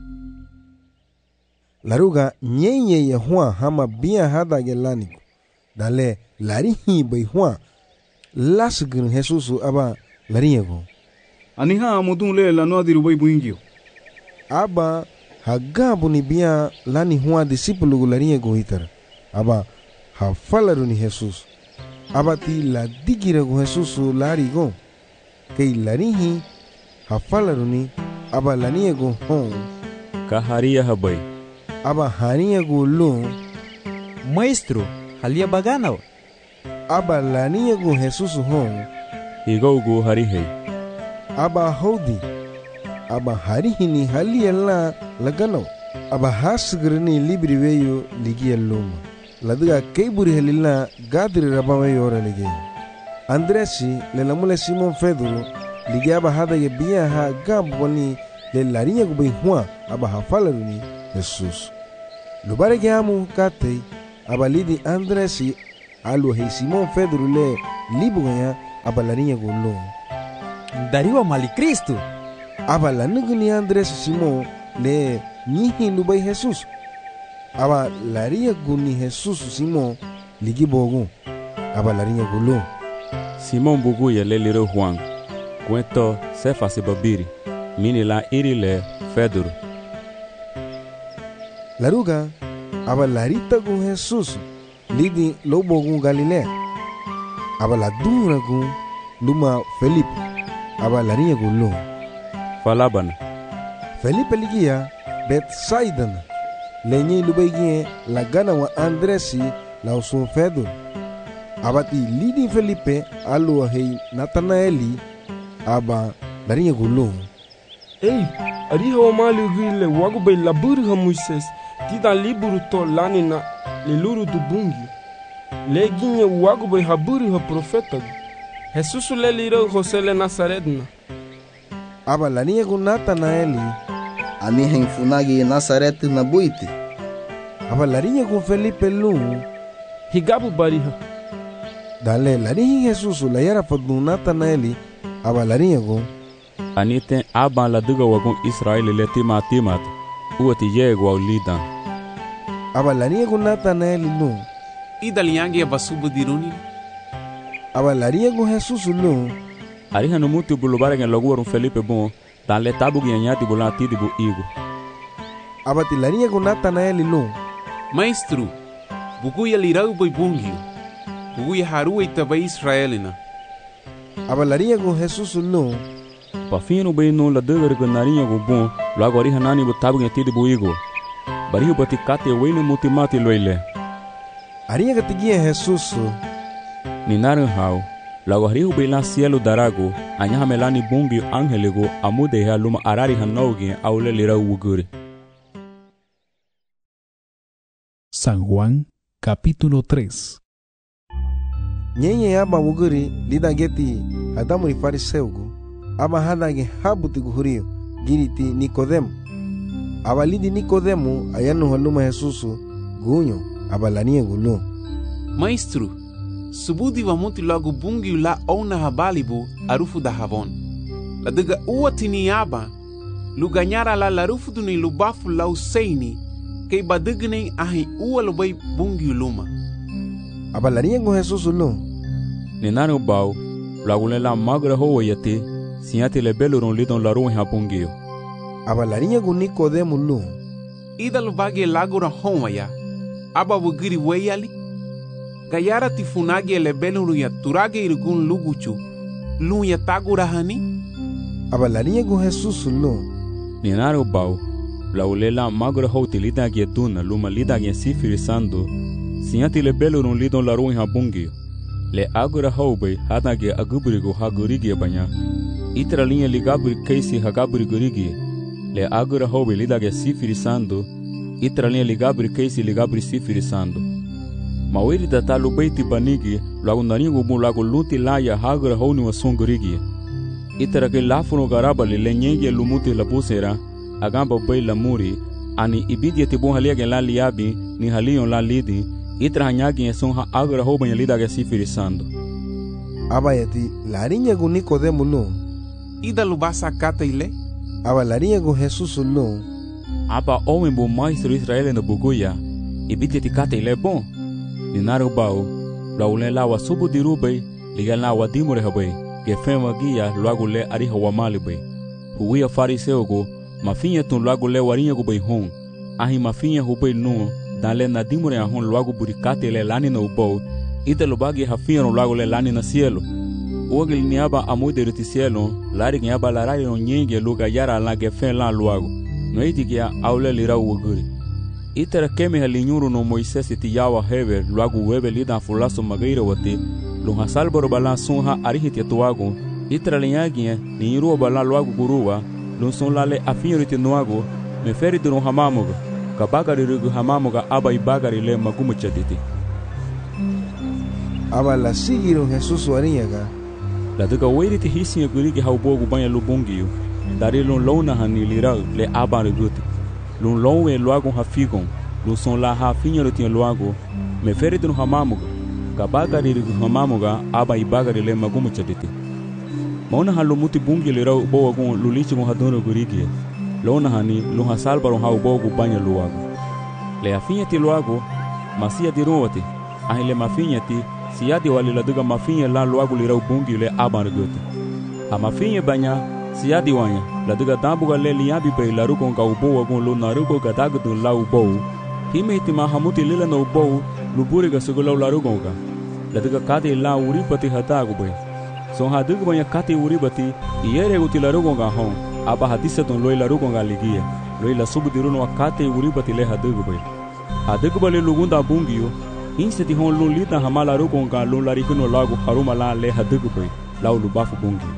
laruga nyenye ya huwa hama bia hada gelani dale larihi bai huwa lasgin Jesusu aba lariego aniha mudun le la no diru bai buingio aba hagabu ni bia lani huwa disipulu lariego hitar aba hafalaru ni Jesus aba ti la digira go Jesusu larigo kei larihi hafalaru ni aba laniego hon kaharia habai aba haniego lu maestro halia baganao aba laniego Jesus hon igaugu harihei aba hodi aba harihini haliela lagano aba hasgrani libri weyo ligia luma laduga keiburi helila gadri rabawe ora ligi Andresi le lamule Simon Fedro ligia aba hada ye bia ha gamboni le larinha go bem Juan aba hafala ni Jesus. Lo bare que amu kate aba lidi Andres e alu he Simon Pedro le libunya aba larinha go lo. Dariwa mali Cristo. Aba la ni Andres Simon le nihi lu bai Jesus. Aba larinha go ni Jesus Simon ligi bogu aba larinha go lo. Simon buguya le liro Juan. Cuento sefa se babiri. Mini la iri le Pedro. Laruga aba larita con Jesus lidi lobo con Galilea. Aba la dura con luma Felipe. Aba larinha con lo. Falabana. Felipe ligia Bethsaida. Lenye lubegie la gana wa Andresi la usun Pedro. Abati lidi Felipe alu hei Natanaeli aba larinha con lo. Ei, ariha wa mali gile wagu bay laburi ha Moises tida liburu to lanina le luru du bungi le ginye wagu bay haburi ha profeta Jesus le liro Jose le Nazaretna aba larinha con Natanaeli ani henfunagi Nazaret na buiti aba larinha con Felipe lu higabu bariha dale larinha Jesus la yara fadu Natanaeli aba larinha con Anite aban la duga wagun Israel le timat uati yego au lidan. Aba larinha con Natanaeli lu. Idaliangi abasubu diruni. Aba larinha con Jesus lu. Ariha no mutu bulubare ngen logu warun Felipe bon dan le tabu gianyati bulati dibu igo. Aba ti larinha con Natanaeli lu. Maestro, buguya lirau boy bungio. Buguya haruwa itaba Israelina. Aba larinha con Jesus lu. Pafino bem no la dugger con narinha go bon, logo ariha nani bu tabu gianyati dibu igo. Barihu bati kate wene mutimati loile. Ariha katigia Jesus. Ni narin hau, logo arihu bem la cielo darago, anyaha melani bungi angelego amude ha luma arari hanogi aule lira uguri. San Juan, capítulo 3. Nyenye aba uguri lidageti hadamuri fariseugo. Aba hadage habuti guhurio giriti Nicodemo. Aba lidi Nicodemo ayanu haluma Jesus gunyo aba lania gulo. Maestro, subudi wa muti logo bungi la ona habalibu arufu da havon. La dega uatini aba luganyara la larufu duni lubafu la useini kei badigni ahi ua lubai bungi luma. Aba lania gu Jesus lo. Ninaro bau lagule la magra ho yate siate le beluron lidon la ruin habungio. Aba larinha gu Nicodemo lu. Ida lubagi lagura homaya. Aba wugiri weyali. Gayara tifunagi le beluru ya turage irgun luguchu. Lu ya tagura hani. Aba larinha gu Jesus lu. Ninaro bau lagule la magra ho tilida gie duna luma lida gie sifirisando siate le belurun lidon la ruin habungio. Le agora hoube hadage aguburigo hagurigi banya. Itra linha ligaburi keisi hagaburi gurigi. Le agora hoube lidage sifirisando. Itra linha ligaburi keisi ligaburi sifirisando. Mawiri data lubeiti banigi lagu naringo mu lagu luti laya hagora houni wasungurigi. Itra ke lafuno garabali le nyenge lumuti la busera agamba bei la muri ani ibidia tibon haliage la liabi ni halion la lidi. Itra hanyagi eson ha agora hoube lidage sifirisando. Aba yati larinha gu Nicodemo lu. Ida lubasa kata ile. Aba larinha gu Jesus lu. Aba homem bo maestro Israel no buguya. Ibiti tikata ile bon. Ninaro bau. Laule la wa subu dirubei. Liga la wa dimure habei. Gefema gia luago le ariha wa malibei. Huia fariseo go. Mafinha tun luago le warinha go bei hon. Ahi mafinha hubei no. Dan le na dimure a hon luago burikate le lani no bau. Ida lubagi hafinha no luago le lani na cielo. Ogil niaba amude rutisielo, lari niaba larari no nyenge luga yara la gefen la luago. No itikia aule lira uguri. Itera keme halinyuru no Moises iti yawa hever luago webe lida fulaso magaira wate. Lunha salboro bala sunha arihiti tuago. Itera linyagia ni iruwa bala luago guruwa. Lunson lale afinyoriti nuago. Meferi duru hamamuga. Kabagari rugu hamamuga aba ibagari le magumu chaditi. Aba la sigiro Jesus warinyaga. La duga weiri ti hisinha gurigi haubogu banha lubungio. dari lun lona hani lira le aban reguti lun lonwe loago hafigon lun son la hafinyo tien loago me feritun hamamuga kabagari rigu hamamuga aba ibagari le magumu chaditi mauna halu muti bungi lira bo agun lulichi mo hadono gurigi lona hani lun hasalbaro ha bo gu banya loago le afinya ti loago masia di ruwati ahile mafinya ti siadi wali la duga mafinya la loago lira bungi le aban reguti a mafinya banya siadi wanya la duga dambuga le liabi pe la ruko ka ubo agun lo na ruko ka tagdu la ubo hime ti mahamuti lila no ubo luburi ga sugulo la ruko ka la duga kade la uripati hatagu be so haduga banya kate uripati yere uti la ruko ga hon aba hadisa ton lo la ruko ga ligia lo la subdiru no kate uripati le haduga be haduga bale lugunda bungiyo inseti hon lo lita hamala ruko ga lo la rikuno lagu haruma la le haduga be la lubafu bungiyo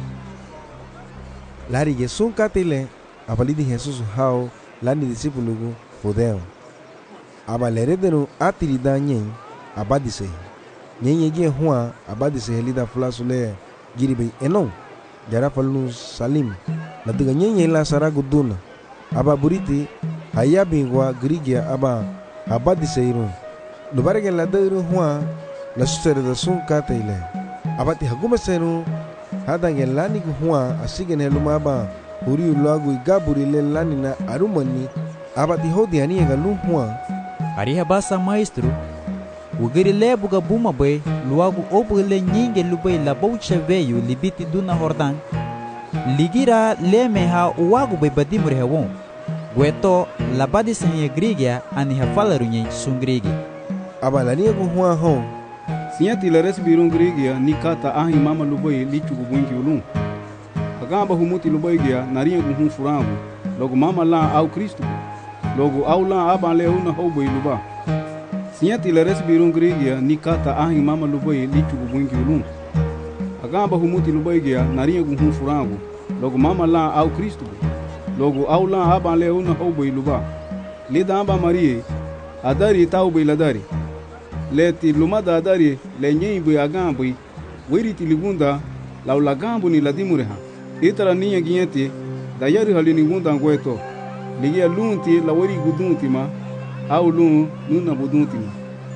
Lari Yesun katile abalidi Jesus hao lani disipulugu fudeo. Abalerederu atirida nyen abadise. Nyen yegi hua abadise helida flasule giribe enon. Jara falun salim. La duga nyen la saragu duna. Aba buriti hayabingwa grigia aba abadise irun. Lubarege la deru hua la susere da sun katile. Abati haguma seru hadange lani kuhua asigen helumaba huri ulagu igaburi le lani na arumani abati hodi ani ga luhua ariha basa maestro ugiri lebuga buma be luagu obule nyinge lubei la bouche veio libiti duna hordan ligira leme ha uagu be badimure hewon gueto la badi senye grigia ani ha falarunya sungrigi abalani kuhua ho Sinyati la resbirun grigia ni kata ahi mama lubai lichu kubungi ulun. Agamba humuti lubai gia nariya kuhun furangu. Logo mama la au Kristu. Logo au la aba leuna hobo luba. Sinyati la resbirun grigia ni kata ahi mama lubai lichu kubungi ulun. Agamba humuti lubai gia nariya kuhun furangu. Logo mama la au Kristu. Logo au la aba leuna hobo luba. Lida aba Marie adari tau beiladari. Leti lumada adari le nyeibu agambu wiriti ligunda la ulagambu ni ladimureha itara niya ginyati dayari halini gunda ngweto ligia lunti la wari gudunti ma au lun nuna budunti ma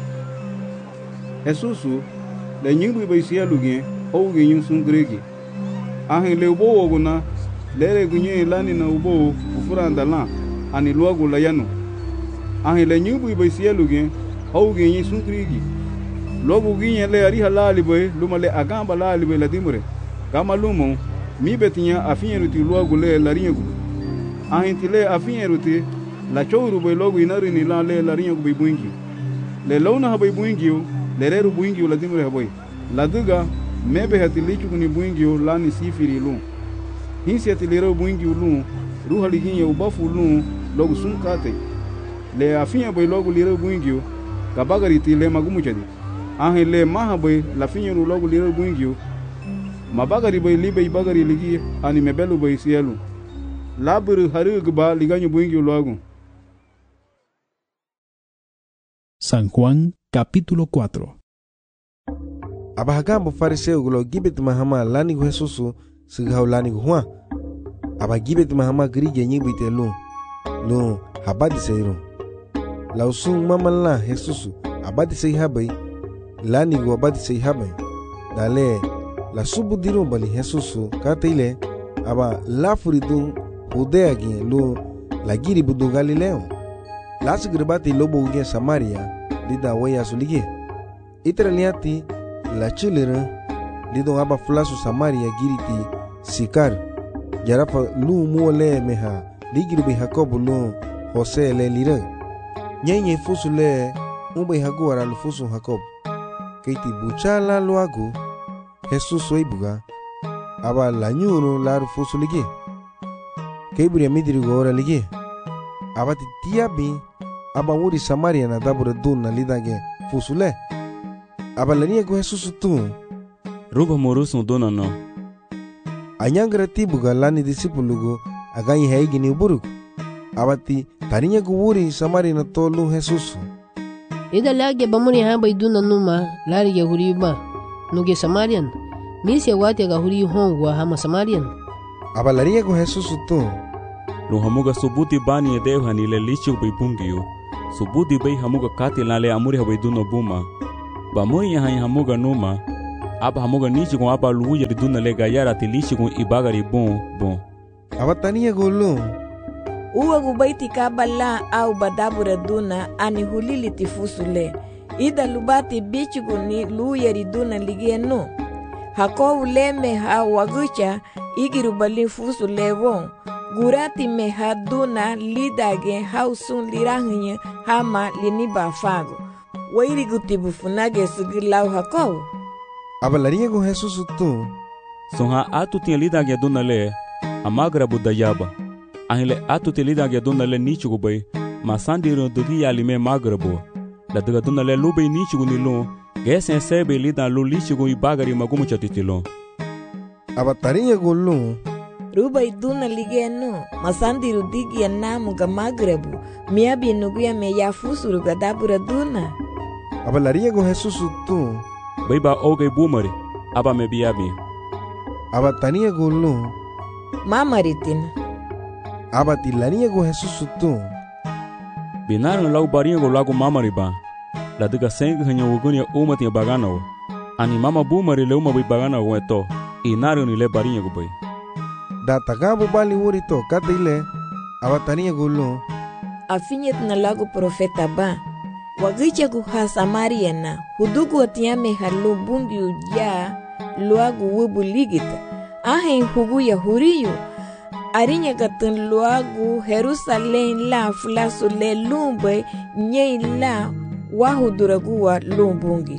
Jesusu le nyeibu baisia lugien ou ginyum sun gregi ahin le ubo oguna lere gunye lani na ubo ufuranda la ani luagu la yanu ahin le nyeibu baisia lugien au ginyi sunkrigi lobu ginye le ari halali boy lumale agamba lali boy ladimure kama lumo mi betinya afinye ruti logu le laringu ahinti le afinye ruti la chouru boy logu inari ni la le laringu boy buingi le lona haboy buingi le reru buingi ladimure haboy laduga mebe hatilichu kuni buingi la ni sifiri lu hinsi atilero buingi lu ruhali ginye ubafu lu logu sunkate le afinye boy logu liro buingi kabagari ti le magumu jadi ahe le maha boy la finyo logo liro buingio mabagari boy libe bagari ligi ani mebelu boy sielu laburu haru gba liganyo buingio logo. San Juan capítulo 4. Abahagambo fariseo gulo gibet mahama lani Jesusu sigau lani Juan aba gibet mahama grige nyibite lu habadi seiro lausung mamala Jesusu abadi sei habai lani go abadi sei habai dale la subu diru bali Jesusu katile aba la furidu Judea gi lu la giri budu Galileo la sigribati lobo uge Samaria lida waya sulige itraliati la chilera lido aba flasu Samaria giriti Sikar jarafa lu muole meha ligiri be Jacob lu Jose le lira nyenye fusu le umbe haguara lu fusu Jacob keiti buchala luagu Jesus oibuga aba la nyuru la fusu lige keiburi midiri gora lige aba tiabi aba wuri Samaria na dabura dunna lidage fusu le aba la niego Jesus tu ruba morusu dona no anyangra tibuga lani disipulugo aganyi haigi ni buruk abati tarinya guwuri Samaria na tolu Jesus ida lage bamuni hamba iduna numa lari ya huriba nuge Samarian misi wati ga huri hongwa hama Samarian aba larinha com Jesus tu lu hamuga subuti bani dev hani le lichu bai bungiu subuti bai hamuga kati lale amuri habai duno buma ba moi hani hamuga numa aba hamuga nichi com aba luya de duna le gayara ti lichu com ibagari bon aba tania gulu uwa gubaiti kabala au badabura duna ani hulili tifusule ida lubati bichugu ni luya riduna ligienu hako uleme ha wagucha igirubali fusule won gurati me haduna lidage hausun lirangnya hama liniba fago wairi gutibu funage sugilau hako aba larinha com Jesus tu sonha atu tinha lidage duna le amagra budayaba ahile atu te lidage duna le nichugo bai masandiro dogi alime magrabo la daga duna le lube nichugo nilo gesen sebe lida lo lichugo ibagari magumu chatitilo aba tarinha gulu rubai duna ligenu masandiru digi namu ga magrebu miabi nuguya me yafusuru ga dabura duna aba larinha com Jesus tu bai ba oge bumari aba me biabi aba tania gulu mamaritina aba ti larinha com Jesus tu binaru lau barinha go lago mamari ba la daga senga hanya wugunya uma tinha bagana ani mama bumari le uma bai bagana weto inaru ni le barinha go bai da tagabu bali wurito katile aba tania gulu afinyet na lago profeta ba wagicha ku Samaria hudugu atiame halu bungi uja luagu wubu ligita ahen hugu ya huriyo arinya katun luagu Jerusalem la fulasu le lumbe nye la wahuduraguwa lumbungi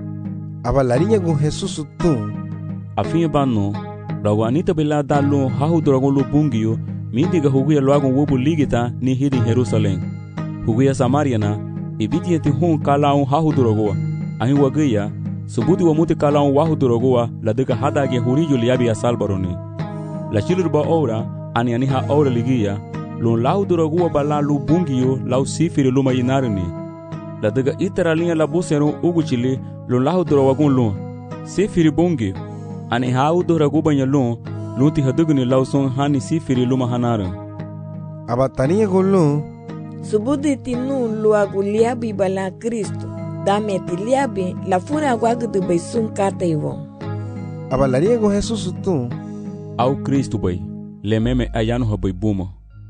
aba larinha com Jesus tu afinha bano rawa anita bela dalu hahuduragu lumbungio mindiga hugu ya luagu wubu ligita ni hidi Jerusalem hugu ya Samaria ibiti yeti hun kalaun hahuduraguwa ahi wagaya subudi wa muti kalaun wahuduraguwa la daga hadage huriyo liabi asalbaroni la chilurba ora ani aniha ora ligia lun lahuduraguwa bala lu bungio lau sifiri luma inarini la daga iteralinha la busero uguchili lun lahudurawagun lun sifiri bungi ani hahuduraguwa nyalun lunti hadugni lau son hani sifiri luma hanarin aba tania gulu subudi tinu luagu liabi bala Kristo dame ti liabi la funa guagudu bai sun kataiwo aba larinha com Jesus tu au Kristo bai le meme ayano habai buma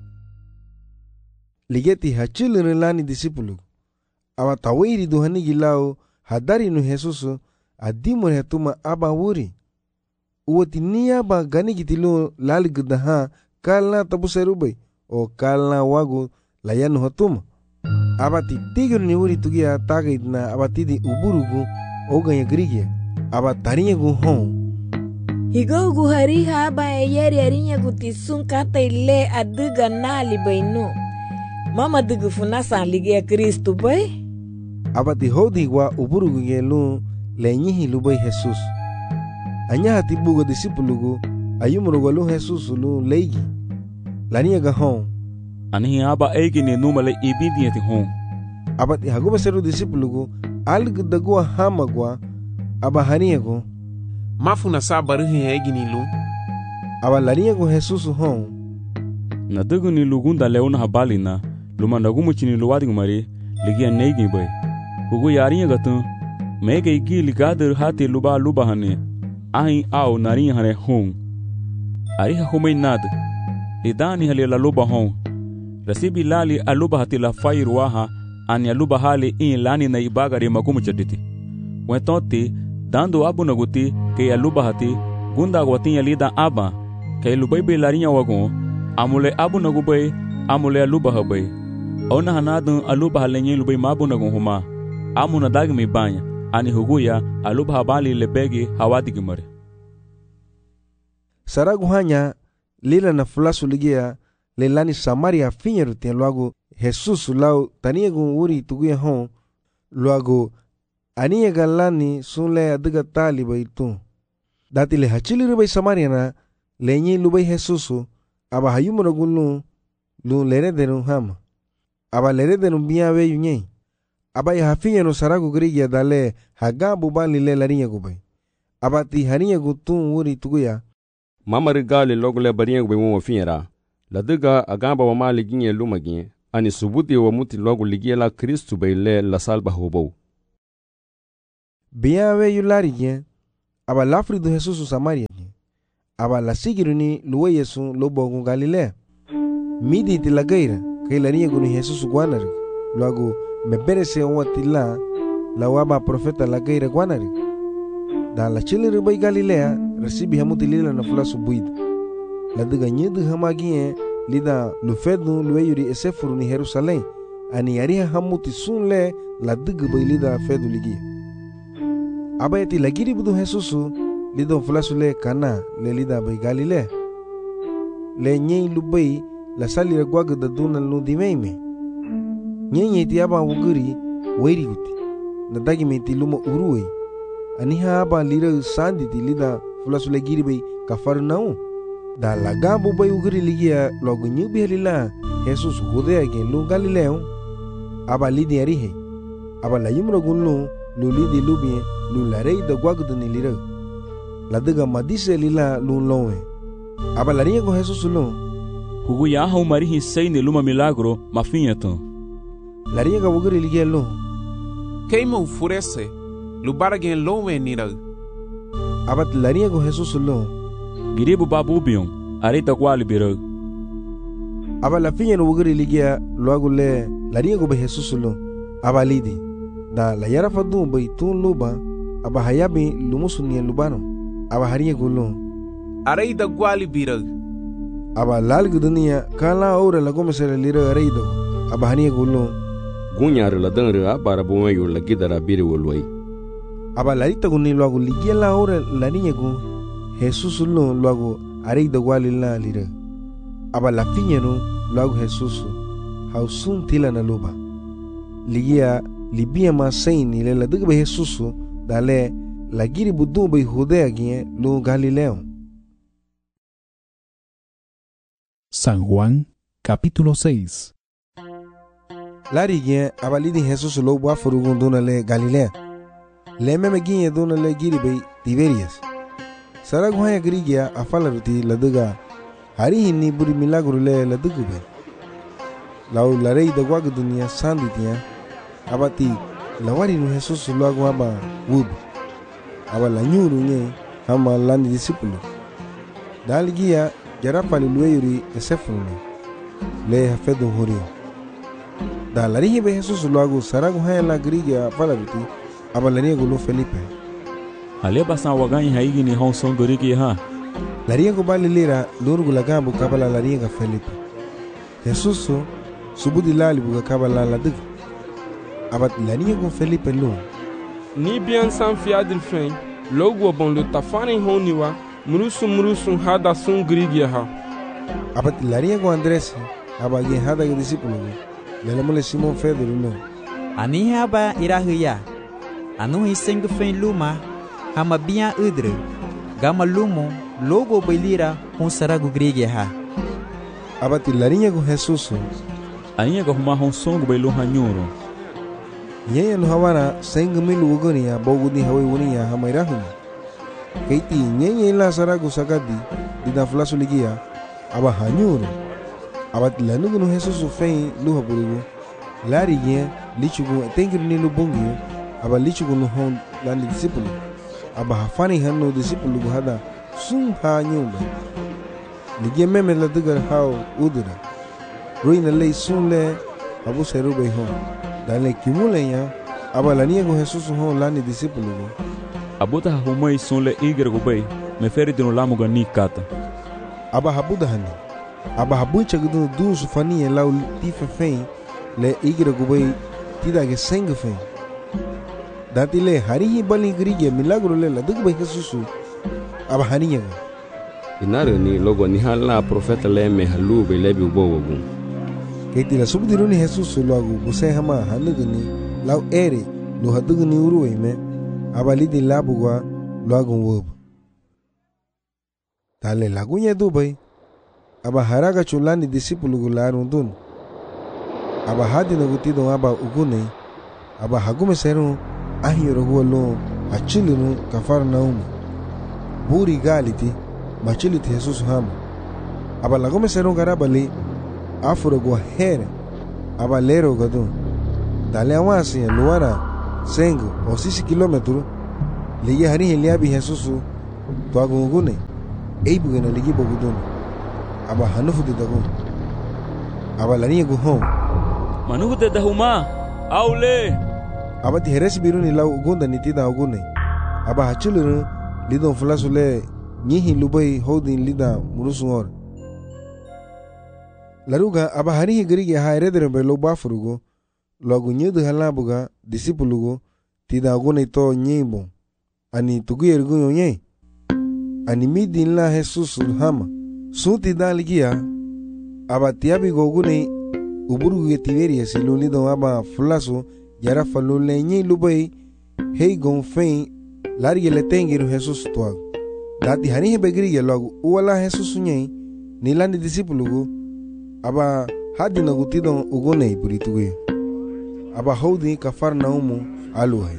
ligeti hachilun lani disipulu aba tawiri duhani gilau hadari nu Jesus adimur hetuma aba wuri uwati niya ba gani gitilu lali gudaha kalna tabuserubai o kalna wagu layanu hatuma abati tigru ni wuri tugia taga idna abati di uburugu oganya grigia aba tarinha gu hon higo gu hariha aba eyeri arinya gu tisun kata ile aduga nali bainu mama dugu funasa ligia Kristo bai abati hodi wa uburugu gelu lenyihi lubai Jesus anya hati bugo disipulugu ayumurugu lu Jesus lu leigi lania ga hon anihi aba egi ni numale ibidi yeti hon abati haguba seru disipulugu algudagua hamagwa aba haniego mafuna sabarihi egi ni lu aba laniego Jesus hon na dugu ni lugunda leuna habalina lumandagumu chini luwadi ngumari ligia neigi bai hugu yarinya gatun mege igi ligader hati luba hane ahi au narinya hane hon ariha humay nad lidani hali la luba hon rasibi lali aluba hati la fayir waha ani aluba hali in lani na ibagari magumu chaditi wentonti dando abu naguti ke aluba hati gunda gwatin lida aba ke lubai be larinya wagon amule abu nagubai amule aluba habai ona hanadun aluba halenye lubai mabu nagun huma amuna dagmi banya ani huguya aluba habali lebegi hawadi gimare saragu hanya lila na fulasu ligia lelani Samaria finyeru tien luago Jesus lau taniegu wuri tuguya hon luago aniega lani sunle adiga tali baitu dati le hachili rubai Samaria na lenyi lubai Jesus aba hayumura gulu lu lere denu hama aba lere denu biya we yunye aba ya hafinyenu saragu grigia dale hagabu bali le larinya gubai aba ti harinya gutun wuri tuguya mamari gali logo le bariang be mo fiera la diga agamba wa mali ginye lumagin ani subuti wa muti logo ligie la Kristu be le la salba hobo biyawe yulari gen aba lafri do Jesus Samaria gen aba la sigiruni luwe Yesu lobo gun Galilea midi ti la gaira kay la niya guni Jesus guanari luago me berese watila la waba profeta la gaira guanari da la chile bay Galilea recibi hamuti lila na fula subuida la diga nyedu hamagien lida lufedu luwe yuri esefuru ni Jerusalem ani yariha hamuti sunle la diga bay lida fedu ligia aba eti la giri budu Jesusu lido fula sule kana le lida bay Galilea le nyei lubay la salira gwaga da duna lundi meime nyenye ti aba wuguri wairi guti na dagi meti luma uruwe aniha aba lira sandi ti lida fula sule giri bay Kafarnaum da la gambo bay wuguri ligia logo nyubi halila Jesus Judea gen lu Galileo aba lidi arihe aba la yumro gunlu lu lidi lubien lu la rei da gwaga da ni lira la diga madise lila lu lowe aba la rinha com Jesus lu hugu ya hau marihi seine luma milagro mafinhaton larinha ga wuguri ligia lu Keima ufurece lubaragen lowe nira abat larinha com Jesus lu giribu babubion arita kwali biro aba la finha no wuguri ligia logo le larinha go Jesus lu aba lidi da la yara fadu bay tun luba aba hayabi lumusunia lubano aba harinha go lu areida gwali biro aba lalgu dunia kala ora la gomesere lira areido aba harinha go lu gunyar la danra bara bomayo la gidara bire wolwai aba larita guni logo ligia la ora la niña go Jesus lu logo areido gwali la lira aba la finha no logo Jesus hausun tila na luba ligia libia ma saini le la diga Jesus dale la giri budu bay Judea gien lu Galileo. San Juan, capítulo 6. Lari gien abalidi Jesus lo bua furugun duna le Galilea. Le meme gien duna le giri bay Tiberias. Sara guhaya grigia afala ruti la diga hari hinni buri milagro le la diga bay. Lau la rei da guaga dunia sanditia abati la wari no Jesus lo agua ba wub aba la nyuru nye hama landi discipulu daligia jarapa lueyuri esefunu le hafedo horio da la rihe be Jesus lo agu saragu haya la grigia palabuti aba la riego lo Felipe ale basan waganyi haigi ni hon son gorigi ha la riego bali lira lurgu la gambu kabala la riega Felipe Jesus subudi lali buga kabala la dig abat la riego Felipe lo ni bien san fiadil fen logo bon le tafani honiwa murusu hada sun grigia ha abat la riego Andres abagi hada ge discípulo le mole Simon Pedro lo ani haba irahuya anu hiseng fen luma hama bia udre gama lumo logo belira hon saragu grigia ha abat la riego Jesus ainha go huma hon songo belo hanyuro yeye no hawana senga milu ugoni ya bogudi hawe woni ya hamairahun keiti nyenye la saragu sagadi dida flasu ligia aba hanyuro abat lanugo no Jesus fein luha burigo lari ye lichugo tengir ni lubungi aba lichugo no hon landi disciple aba hafani hanno disciple go hada sum ha nyumba ligia meme la digar haw udura ruina lei sunle abu serube hon dale kimulenya aba la niego Jesus hon lani disciple go abuta humai sonle igre go bay me feri dino lamu ga ni kata aba habuda hani aba habucha gudu du sufani la tife fein le igre go bay tida ge seng fein datile hari bali grige milagro le la dug bay Jesus aba haniya inare ni logo ni hala profeta le me halu be lebi bowogu keti la subdiruni Jesus logo buse hama hanugni law ere lo hadugni uruwe me abalidi labugwa logo wob tale lagunya dubai aba haraga chulani discipulu gularun dun aba hadina gutido aba ugune aba hagume seru ahiro golo achilunu Kafarnaum buri galiti machili ti Jesus hama. Aba lago meseron garabali afuro gua here. Aba lero gado. Dale awasi luara sengo o 6 kilometro. Ligi hari heliabi Jesus to agungune. Eibu gena ligi bogudun. Aba hanufu de dago. Aba lani go home. Manugu de dahuma. Aule. Aba ti heres biruni lau ugunda nitida ugune. Aba hachuluru lidon fulasule nyihi lubai holding lida murusungor. Laruga aba hari gerige ha eredere lo bafurugo logu nyedu halabuga disipulugo tida ugune to nyimbo. Ani tuguyer gunye. Ani midin la Jesus hama. Sunti daligia aba tiabi gogune uburu getiveria silulido aba fulaso yara falule nyi lubai hei gon fein largi le tengiru Jesus toa. Dati hani hebegri logu uwala Jesus nyi nilandi disipulugo aba hadi na gutido ugone burituge. Aba hodi Kafarnaumu aluhai.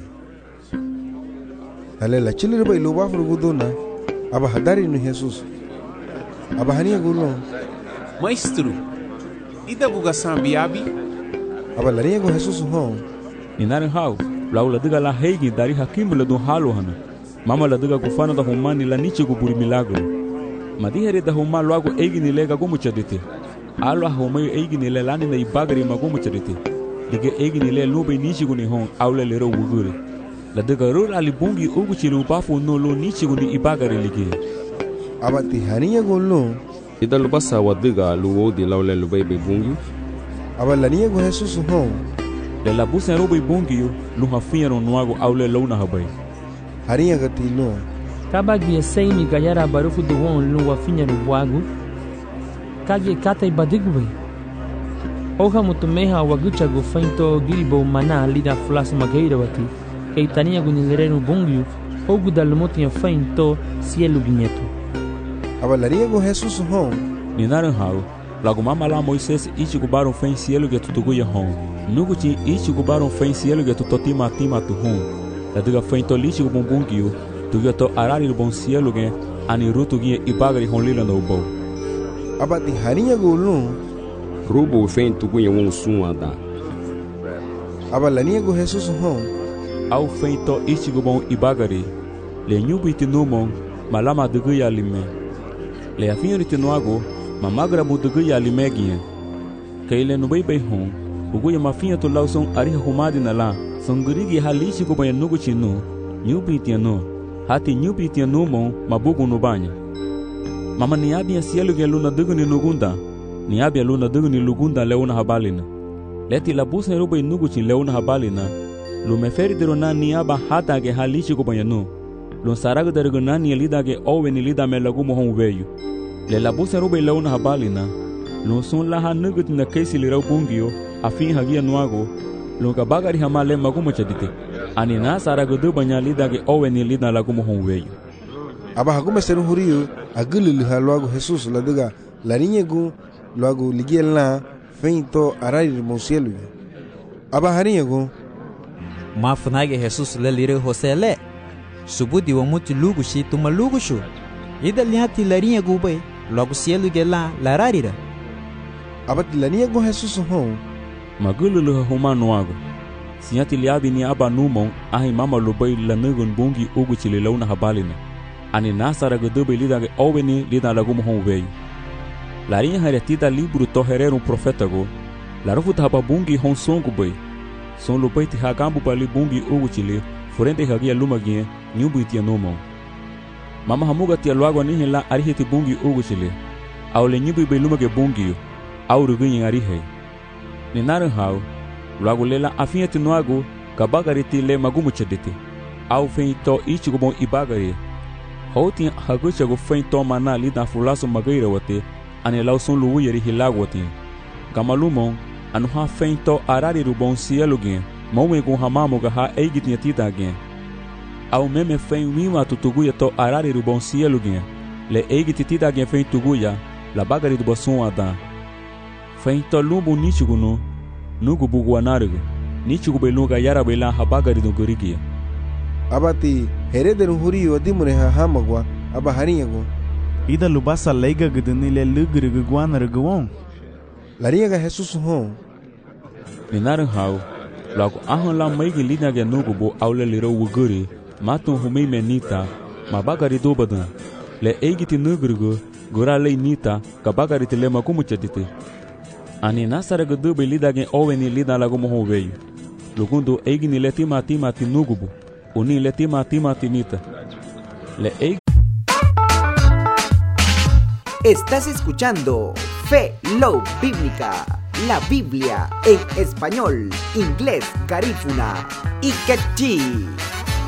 Dale la chiliruba iluba frugudona aba hadari no Jesus. Aba hania gulo. Maestro, ida buga sambiabi? Aba laria go Jesus hon. Ninare hau, la diga la heigi dari hakimule do halo hana. Mama la diga kufana da humani la niche go buri milagro. Madihere da huma logo eigi ni lega go muchadite. Alo huma eigi ni le lani na ibagari mago muchadite. Dige eigi ni le lube niche go ni hon aule le ro wugure. La diga ro ali bungi ugu chilu bafu no lo niche go ni ibagari lige. Aba ti hania go lo. Ida lubasa wadiga luo di laule lube bungi. Aba lania go Jesus hon. Le la busa robo bungi lu hafinha no nuago aule lo na habai. Harinha gatilo. Kabagi seimi gayara barufu do won lu wafinha no buago. Kage kata ibadigwe. Oha mutumeha wagucha go feinto gilibo mana lida flas mageira wati. Keitania go nilereno bungi ogu dalmotinha feinto cielo ginheto. Aba laria go Jesus hon. Ninaran hau. Lago mama la Moisés ichi gubaron fen cielo ge tutuguya hon. Nuguti ichi gubaron fen cielo ge tutotima tima tu hon. La diga fen to lichi gubumbungio, tugia to arari lo bon cielo ge ani rutu ge ibagari hon lila no bo. Aba ti harinha go lu. Rubo fen tuguya won suada. Aba lania go Jesus hon. Au fen to ichi gubon ibagari. Le nyubiti numon malama duguya lime. Le afinriti noago mamagra budugu ya limegia. Kaile no bai hon, ugu ya mafinha to lauson ariha humadi na la, songurigi halishi ko bay nugu chinu, nyubitiano, hati nyubitiano mon mabugu no banya. Mama niabi ya cielo ge luna dugu ni nugunda, niabi ya luna dugu ni lugunda leona habalina. Leti la busa robo nugu chin leona habalina, lu meferi derona niaba hata ge halishi ko bayano. Lu saraga dergona ni lida ge owe ni lida me lagu mo hon veyu. Le la busa roba leuna habalina, lo son la hanugut na kesi li rau bungio, afin hagia nuago, lo ka bagari hamale magumo chadite. Ani na sarago do banya lida ge owe ni lida lagumo honweyo. Aba hagume seru hurio, agulu li haluago Jesus la diga, la niña gu, luago ligia la, feinto arari monsielu. Aba harinha gu. Mafunage Jesus le lire José le. Subudi wa mutu lugu shi tuma lugu shu. Ida liati larinha gu bay. Logo cielo ge la lararira. Abati lania go Jesus hon. Magulu lu humano ago. Sinyati liabi ni aba numon ahi mama lubay lanugun bungi ugu chile launa habalina. Ani nasara godobe lida ge oweni lida lagumo hon veio. Larinha haretida libro to herero profeta go. Larufuta haba bungi hon songo bay. Son lubay ti hagambu bali bungi ugu chile. Forente hagia lumagie nyubu itia numon. Mama hamuga tia luago nihi la arihiti bungi ugu chile. Au le nyubu belumage bungi au rugunyi arihe. Ni naran hau, luago lela afieti nuago kabagariti le magumu chaditi. Au feito ichi gubon ibagari. Houti hagucha go feito mana lida fulaso magaira wate ane lau son luuyeri hilago wate. Gamalumon anu ha feito arari rubon cielo gen. Maume gun hamamu ga ha eigit nyatita gen. Au meme fen wima tutuguya to arari rubon cielo gen. Le eigit tita gen fen tuguya la bagari do boson ada. Fen to lumbu nichugunu nugu bugu anarigo. Nichugu beluga yara bela ha bagari do gorigia. Abati herederu hurio dimure ha hamagwa aba harinyago. ida lubasa leiga gudini le lugri guguana guon. Lariaga Jesus hon. Ninaran hau, lago ahon la maigi lina ge nugu bo aule liro wuguri, matun humei menita, mabagari dobadan. Le eigiti nugrugu, gura lei nita, kabagari te lema kumuchadite. Ani nasara gudubi lida gen oweni lida lago moho veio. Lugundo eigini le tima tinugubu, uni le tima tinita. Le eig. Estás escuchando Fe Love Bíblica, la Biblia en español, inglés, garífuna y quechí.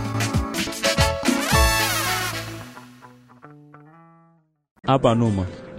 Aba numa.